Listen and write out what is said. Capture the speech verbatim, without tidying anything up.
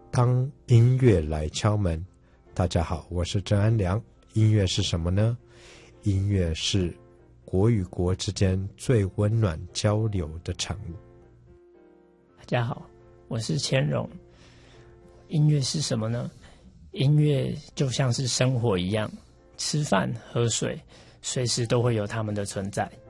当音乐来敲门。大家好，我是郑安良。音乐是什么呢？音乐是国与国之间最温暖交流的产物。 大家好，我是千荣。音乐是什么呢？音乐就像是生活一样，吃饭喝水随时都会有它们的存在。